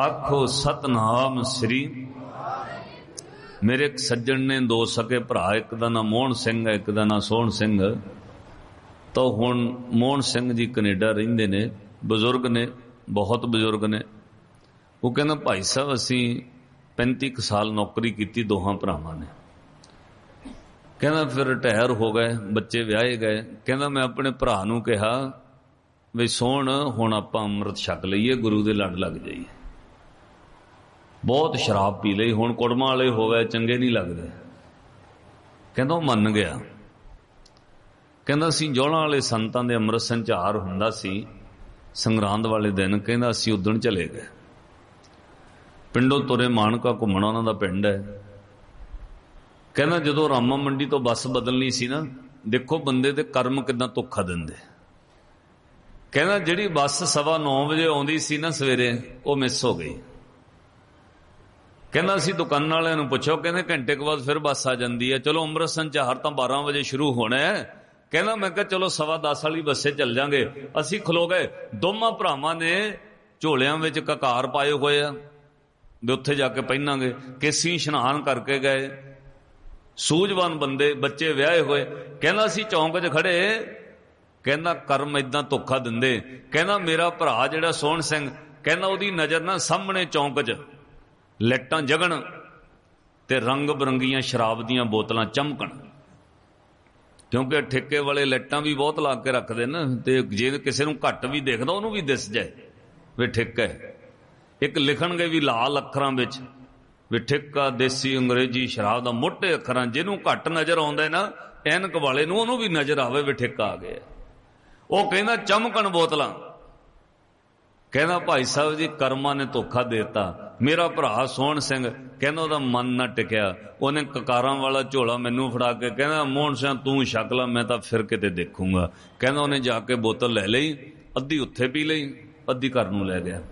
आखो सतनाम श्री। मेरे एक सज्जन ने दो सके भरा, एक दा नाम मोहन सिंह है, एक दा नाम सोहन सिंह। तो हुण मोहन सिंह जी कनेडा रहिंदे ने, बजुर्ग ने, बहुत बजुर्ग ने। वो कहना भाई साहब असी 35 साल नौकरी की दोहां भरावां ने। कहना फिर रिटायर हो गए, बच्चे विआहे गए। कहना मैं अपने भरा नूं कहा भी सोहन हुण आपां अमृत छक लईए, गुरु दे लड़ लग जाइए। बहुत शराब पी लई, हुण कुड़मां वाले हो गए, चंगे नहीं लगदे। कहना वो मन गया। कहना असीं जौलां वाले संतां दे अमृत संचार हुंदा सी संगरांद वाले दिन। कहना असीं उदण चले गए, पिंडों तुरे, माणका घुमणा उन्हां दा पिंड है। कहना जदों रामा मंडी तो बस बदलनी सी ना, देखो बंदे दे कर्म किदां धोखा दिंदे। कहना जिहड़ी बस 9:15 बजे आउंदी सी ना सवेरे, वो मिस हो गई। कहना असीं दुकान वालिआं नूं पुछो, कहने घंटे के बाद फिर बस आ जाती है। चलो अमृत संचार तो 12 बजे शुरू होना है। कहना मैं कहा चलो 10:15 वाली बसे चल जाएंगे। असीं खलो गए, दोवां भरावां ने झोलियां विच ककार पाए हुए आ भी उत्थे जाके पहनांगे। केसी इशनान करके गए, सूझवान बंदे, बच्चे विआहे हुए। कहना असीं चौंक च खड़े, कहना कर्म इदां धोखा दिंदे। कहना मेरा भरा जिहड़ा सोहन सिंह, कहना उहदी नज़र ना सामने चौंक च लाइटां जगण ते रंग बरंगियां शराब दीयां बोतलां चमकण, क्योंकि ठेके वाले लाइटां भी बहुत ला के रखदे ना, ते जे किसी नूं घट भी देखदा उहनूं भी दिस जाए वे ठेका है। एक लिखणगे भी लाल अखरां विच भी ठेका देसी अंग्रेजी शराब दा, मोटे अखरां। जिहनूं घट नज़र आउंदा ना ऐनक वाले नूं, उहनूं भी नज़र आवे भी ठेका आ गया। ਉਹ ਕਹਿੰਦਾ ਚਮਕਣ ਬੋਤਲਾਂ। ਕਹਿੰਦਾ ਭਾਈ ਸਾਹਿਬ ਜੀ ਕਰਮਾਂ ਨੇ ਧੋਖਾ ਦੇਤਾ। ਮੇਰਾ ਭਰਾ ਸੋਹਣ ਸਿੰਘ ਕਹਿੰਦਾ ਉਹਦਾ ਮਨ ਨਾ ਟਿਕਿਆ, ਉਹਨੇ ਕਕਾਰਾਂ ਵਾਲਾ ਝੋਲਾ ਮੈਨੂੰ ਫੜਾ ਕੇ ਕਹਿੰਦਾ ਮੋਹਨ ਸਿੰਘ ਤੂੰ ਛਕ ਲਾ, ਮੈਂ ਤਾਂ ਫਿਰ ਕਿਤੇ ਦੇਖੂੰਗਾ। ਕਹਿੰਦਾ ਉਹਨੇ ਜਾ ਕੇ ਬੋਤਲ ਲੈ ਲਈ, ਅੱਧੀ ਉੱਥੇ ਪੀ ਲਈ, ਅੱਧੀ ਘਰ ਨੂੰ ਲੈ ਗਿਆ।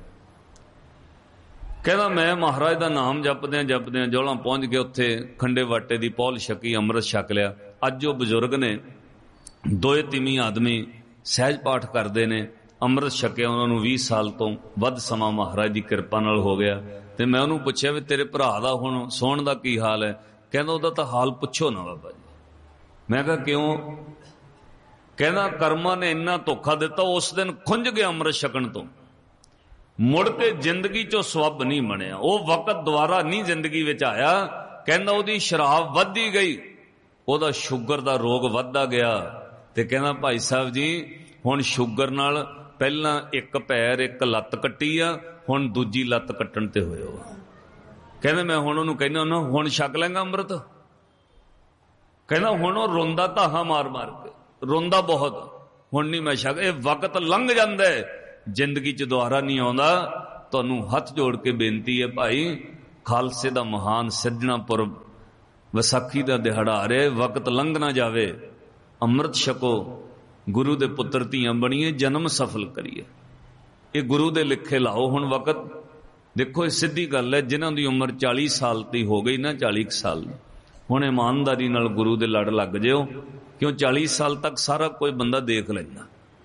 ਕਹਿੰਦਾ ਮੈਂ ਮਹਾਰਾਜ ਦਾ ਨਾਮ ਜਪਦਿਆਂ ਜਪਦਿਆਂ ਜੋਲਾਂ ਪਹੁੰਚ ਕੇ ਉੱਥੇ ਖੰਡੇ ਵਾਟੇ ਦੀ ਪੌਲ ਛਕੀ, ਅੰਮ੍ਰਿਤ ਛਕ ਲਿਆ। ਅੱਜ ਉਹ ਬਜ਼ੁਰਗ ਨੇ, ਦੋਏ ਤਿਮੀ ਆਦਮੀ ਸਹਿਜ ਪਾਠ ਕਰਦੇ ਨੇ, ਅੰਮ੍ਰਿਤ ਛਕਿਆ ਉਹਨਾਂ ਨੂੰ 20 ਸਾਲ ਤੋਂ ਵੱਧ ਸਮਾਂ ਮਹਾਰਾਜ ਦੀ ਕਿਰਪਾ ਨਾਲ ਹੋ ਗਿਆ। ਤੇ ਮੈਂ ਉਹਨੂੰ ਪੁੱਛਿਆ ਵੀ ਤੇਰੇ ਭਰਾ ਦਾ ਹੁਣ ਸੋਹਣ ਦਾ ਕੀ ਹਾਲ ਹੈ? ਕਹਿੰਦਾ ਉਹਦਾ ਤਾਂ ਹਾਲ ਪੁੱਛੋ ਨਾ ਬਾਬਾ ਜੀ। ਮੈਂ ਕਿਹਾ ਕਿਉਂ? ਕਹਿੰਦਾ ਕਰਮਾਂ ਨੇ ਇੰਨਾ ਧੋਖਾ ਦਿੱਤਾ, ਉਸ ਦਿਨ ਖੁੰਝ ਗਿਆ ਅੰਮ੍ਰਿਤ ਛਕਣ ਤੋਂ, ਮੁੜ ਕੇ ਜ਼ਿੰਦਗੀ ਚੋਂ ਸਵੱਬ ਨਹੀਂ ਬਣਿਆ। ਉਹ ਵਕਤ ਦੁਬਾਰਾ ਨਹੀਂ ਜ਼ਿੰਦਗੀ ਵਿੱਚ ਆਇਆ। ਕਹਿੰਦਾ ਉਹਦੀ ਸ਼ਰਾਬ ਵੱਧਦੀ ਗਈ, ਉਹਦਾ ਸ਼ੂਗਰ ਦਾ ਰੋਗ ਵੱਧਦਾ ਗਿਆ। ਤੇ ਕਹਿੰਦਾ ਭਾਈ ਸਾਹਿਬ ਜੀ ਹੁਣ ਸ਼ੂਗਰ ਨਾਲ ਪਹਿਲਾਂ ਇੱਕ ਪੈਰ ਇੱਕ ਲੱਤ ਕੱਟੀ ਆ, ਹੁਣ ਦੂਜੀ ਲੱਤ ਕੱਟਣ ਤੇ ਹੋਏ ਹੋ। ਕਹਿੰਦਾ ਮੈਂ ਹੁਣ ਉਹਨੂੰ ਕਹਿੰਦਾ ਨਾ ਹੁਣ ਛਕ ਲੈਂਗਾ ਅੰਮ੍ਰਿਤ? ਕਹਿੰਦਾ ਹੁਣ ਉਹ ਰੋਂਦਾ ਧਾਹਾਂ ਮਾਰ ਮਾਰ ਕੇ, ਰੋਂਦਾ ਬਹੁਤ, ਹੁਣ ਨਹੀਂ ਮੈਂ ਛਕ। ਇਹ ਵਕਤ ਲੰਘ ਜਾਂਦਾ ਹੈ, ਜ਼ਿੰਦਗੀ 'ਚ ਦੁਬਾਰਾ ਨਹੀਂ ਆਉਂਦਾ। ਤੁਹਾਨੂੰ ਹੱਥ ਜੋੜ ਕੇ ਬੇਨਤੀ ਹੈ ਭਾਈ, ਖਾਲਸੇ ਦਾ ਮਹਾਨ ਸਿਰਜਣਾ ਪੁਰਬ, ਵਿਸਾਖੀ ਦਾ ਦਿਹਾੜਾ ਆ ਰਿਹਾ, ਵਕਤ ਲੰਘ ਨਾ ਜਾਵੇ। ਅੰਮ੍ਰਿਤ ਛਕੋ, ਗੁਰੂ ਦੇ ਪੁੱਤਰ ਧੀਆਂ ਬਣੀਏ, ਜਨਮ ਸਫਲ ਕਰੀਏ। ਇਹ ਗੁਰੂ ਦੇ ਲਿਖੇ ਲਾਓ। ਹੁਣ ਵਕਤ ਦੇਖੋ, ਇਹ ਸਿੱਧੀ ਗੱਲ ਹੈ, ਜਿਨ੍ਹਾਂ ਦੀ ਉਮਰ 40 ਸਾਲ ਦੀ ਹੋ ਗਈ ਨਾ, 40 ਸਾਲ, ਹੁਣ ਇਮਾਨਦਾਰੀ ਨਾਲ ਗੁਰੂ ਦੇ ਲੜ ਲੱਗ ਜਿਓ, ਕਿਉਂ 40 ਸਾਲ ਤੱਕ ਸਾਰਾ ਕੋਈ ਬੰਦਾ ਦੇਖ ਲੈਂਦਾ।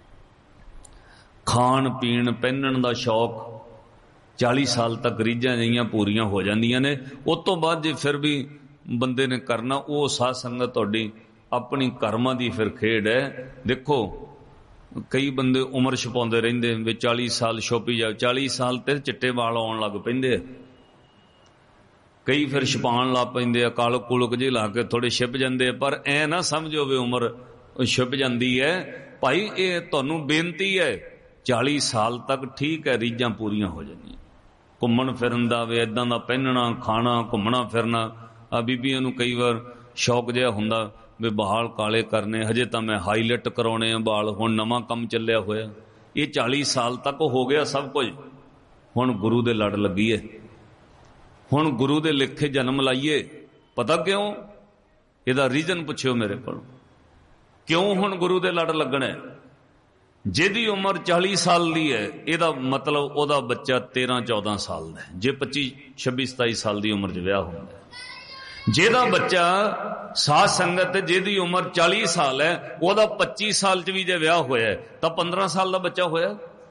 ਖਾਣ ਪੀਣ ਪਹਿਨਣ ਦਾ ਸ਼ੌਕ 40 ਸਾਲ ਤੱਕ ਰੀਝਾਂ ਜਿਹੀਆਂ ਪੂਰੀਆਂ ਹੋ ਜਾਂਦੀਆਂ ਨੇ। ਉਸ ਤੋਂ ਬਾਅਦ ਜੇ ਫਿਰ ਵੀ ਬੰਦੇ ਨੇ ਕਰਨਾ, ਉਹ ਸਾਧ ਸੰਗਤ ਤੁਹਾਡੀ ਆਪਣੀ ਕਰਮਾਂ ਦੀ ਫਿਰ ਖੇਡ ਹੈ। ਦੇਖੋ ਕਈ ਬੰਦੇ ਉਮਰ ਛਪਾਉਂਦੇ ਰਹਿੰਦੇ ਵੀ 40 ਸਾਲ ਛੁਪੀ ਜਾ, 40 ਸਾਲ ਤੇ ਚਿੱਟੇ ਵਾਲ ਆਉਣ ਲੱਗ ਪੈਂਦੇ ਆ। ਕਈ ਫਿਰ ਛਪਾਉਣ ਲੱਗ ਪੈਂਦੇ ਆ, ਕਾਲਕ ਕੁਲਕ ਜਿਹੇ ਲਾ ਕੇ ਥੋੜੇ ਛਿਪ ਜਾਂਦੇ ਆ। ਪਰ ਐ ਨਾ ਸਮਝੋ ਵੀ ਉਮਰ ਛਿਪ ਜਾਂਦੀ ਹੈ। ਭਾਈ ਇਹ ਤੁਹਾਨੂੰ ਬੇਨਤੀ ਹੈ, 40 ਸਾਲ ਤੱਕ ਠੀਕ ਹੈ, ਰੀਝਾਂ ਪੂਰੀਆਂ ਹੋ ਜਾਂਦੀਆਂ। ਘੁੰਮਣ ਫਿਰਨ ਦਾ ਵੀ ਇੱਦਾਂ ਦਾ ਪਹਿਨਣਾ, ਖਾਣਾ, ਘੁੰਮਣਾ ਫਿਰਨਾ। ਆ ਬੀਬੀਆਂ ਨੂੰ ਕਈ ਵਾਰ ਸ਼ੌਕ ਜਿਹਾ ਹੁੰਦਾ ਵੀ ਬਾਲ ਕਾਲੇ ਕਰਨੇ, ਹਜੇ ਤਾਂ ਮੈਂ ਹਾਈਲਾਈਟ ਕਰਾਉਣੇ ਆ ਬਾਲ, ਹੁਣ ਨਵਾਂ ਕੰਮ ਚੱਲਿਆ ਹੋਇਆ। ਇਹ 40 ਸਾਲ ਤੱਕ ਹੋ ਗਿਆ ਸਭ ਕੁਝ, ਹੁਣ ਗੁਰੂ ਦੇ ਲੜ ਲੱਗੀਏ, ਹੁਣ ਗੁਰੂ ਦੇ ਲਿਖੇ ਜਨਮ ਲਾਈਏ। ਪਤਾ ਕਿਉਂ? ਇਹਦਾ ਰੀਜ਼ਨ ਪੁੱਛਿਓ ਮੇਰੇ ਕੋਲ, ਕਿਉਂ ਹੁਣ ਗੁਰੂ ਦੇ ਲੜ ਲੱਗਣਾ? ਜਿਹਦੀ ਉਮਰ 40 ਸਾਲ ਦੀ ਹੈ, ਇਹਦਾ ਮਤਲਬ ਉਹਦਾ ਬੱਚਾ 13-14 ਸਾਲ ਦਾ ਹੈ। ਜੇ 25-26-27 ਸਾਲ ਦੀ ਉਮਰ 'ਚ ਵਿਆਹ ਹੁੰਦਾ, ਜਿਹਦਾ ਬੱਚਾ ਸਾਧ ਸੰਗਤ ਜਿਹਦੀ ਉਮਰ 40 ਸਾਲ ਹੈ, ਉਹਦਾ 25 ਸਾਲ 'ਚ ਵੀ ਜੇ ਵਿਆਹ ਹੋਇਆ ਤਾਂ 15 ਸਾਲ ਦਾ ਬੱਚਾ ਹੋਇਆ।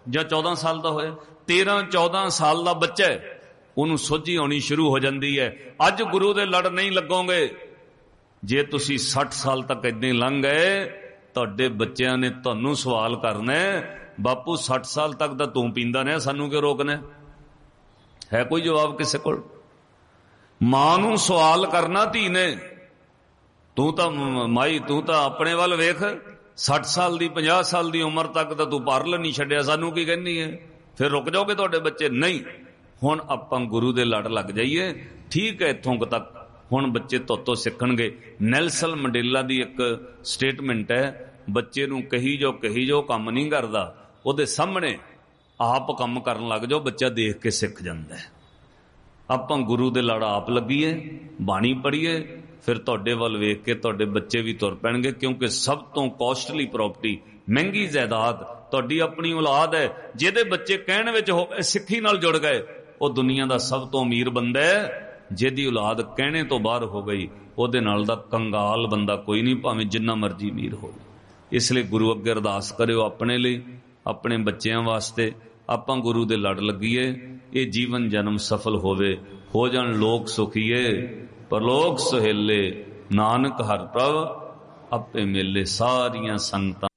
ਜਾਂ 14 ਸਾਲ ਦਾ ਹੋਇਆ, 13-14 ਸਾਲ ਦਾ ਬੱਚਾ ਹੈ, ਉਹਨੂੰ ਸੋਝੀ ਆਉਣੀ ਸ਼ੁਰੂ ਹੋ ਜਾਂਦੀ ਹੈ। ਅੱਜ ਗੁਰੂ ਦੇ ਲੜ ਨਹੀਂ ਲੱਗੋਗੇ, ਜੇ ਤੁਸੀਂ 60 ਸਾਲ ਤੱਕ ਏਦਾਂ ਹੀ ਲੰਘ ਗਏ, ਤੁਹਾਡੇ ਬੱਚਿਆਂ ਨੇ ਤੁਹਾਨੂੰ ਸਵਾਲ ਕਰਨਾ, ਬਾਪੂ 60 ਸਾਲ ਤੱਕ ਤਾਂ ਤੂੰ ਪੀਂਦਾ ਰਿਹਾ, ਸਾਨੂੰ ਕਿਉਂ ਰੋਕਣਾ? ਹੈ ਕੋਈ ਜਵਾਬ ਕਿਸੇ ਕੋਲ? ਮਾਂ ਨੂੰ ਸਵਾਲ ਕਰਨਾ ਧੀ ਨੇ, ਤੂੰ ਤਾਂ ਮਾਈ, ਤੂੰ ਤਾਂ ਆਪਣੇ ਵੱਲ ਵੇਖ, 60 ਸਾਲ ਦੀ 50 ਸਾਲ ਦੀ ਉਮਰ ਤੱਕ ਤਾਂ ਤੂੰ ਪਰਲ ਨਹੀਂ ਛੱਡਿਆ, ਸਾਨੂੰ ਕੀ ਕਹਿੰਦੀ ਹੈ? ਫਿਰ ਰੁਕ ਜਾਓਗੇ ਤੁਹਾਡੇ ਬੱਚੇ? ਨਹੀਂ, ਹੁਣ ਆਪਾਂ ਗੁਰੂ ਦੇ ਲੜ ਲੱਗ ਜਾਈਏ। ਠੀਕ ਹੈ, ਇੱਥੋਂ ਤੱਕ ਹੁਣ ਬੱਚੇ ਤੋਂ ਸਿੱਖਣਗੇ। ਨੈਲਸਨ ਮੰਡੇਲਾ ਦੀ ਇੱਕ ਸਟੇਟਮੈਂਟ ਹੈ, ਬੱਚੇ ਨੂੰ ਕਹੀ ਜੋ ਕੰਮ ਨਹੀਂ ਕਰਦਾ, ਉਹਦੇ ਸਾਹਮਣੇ ਆਪ ਕੰਮ ਕਰਨ ਲੱਗ ਜਾਓ, ਬੱਚਾ ਦੇਖ ਕੇ ਸਿੱਖ ਜਾਂਦਾ ਹੈ। ਆਪਾਂ ਗੁਰੂ ਦੇ ਲੜ ਆਪ ਲੱਗੀਏ, ਬਾਣੀ ਪੜ੍ਹੀਏ, ਫਿਰ ਤੁਹਾਡੇ ਵੱਲ ਵੇਖ ਕੇ ਤੁਹਾਡੇ ਬੱਚੇ ਵੀ ਤੁਰ ਪੈਣਗੇ। ਕਿਉਂਕਿ ਸਭ ਤੋਂ ਕੋਸਟਲੀ ਪ੍ਰਾਪਰਟੀ, ਮਹਿੰਗੀ ਜਾਇਦਾਦ ਤੁਹਾਡੀ ਆਪਣੀ ਔਲਾਦ ਹੈ। ਜਿਹਦੇ ਬੱਚੇ ਕਹਿਣ ਵਿੱਚ ਹੋ ਗਏ, ਸਿੱਖੀ ਨਾਲ ਜੁੜ ਗਏ, ਉਹ ਦੁਨੀਆ ਦਾ ਸਭ ਤੋਂ ਅਮੀਰ ਬੰਦਾ ਹੈ। ਜਿਹਦੀ ਔਲਾਦ ਕਹਿਣੇ ਤੋਂ ਬਾਹਰ ਹੋ ਗਈ, ਉਹਦੇ ਨਾਲ ਦਾ ਕੰਗਾਲ ਬੰਦਾ ਕੋਈ ਨਹੀਂ, ਭਾਵੇਂ ਜਿੰਨਾ ਮਰਜ਼ੀ ਅਮੀਰ ਹੋਵੇ। ਇਸ ਲਈ ਗੁਰੂ ਅੱਗੇ ਅਰਦਾਸ ਕਰਿਓ ਆਪਣੇ ਲਈ, ਆਪਣੇ ਬੱਚਿਆਂ ਵਾਸਤੇ। ਆਪਾਂ ਗੁਰੂ ਦੇ ਲੜ ਲੱਗੀਏ, ਇਹ ਜੀਵਨ ਜਨਮ ਸਫਲ ਹੋਵੇ, ਹੋ ਜਾਣ ਲੋਕ ਸੁਖੀਏ, ਪਰਲੋਕ ਸੁਹੇਲੇ, ਨਾਨਕ ਹਰਿ ਪ੍ਰਭ ਆਪੇ ਮੇਲੇ। ਸਾਰੀਆਂ ਸੰਗਤਾਂ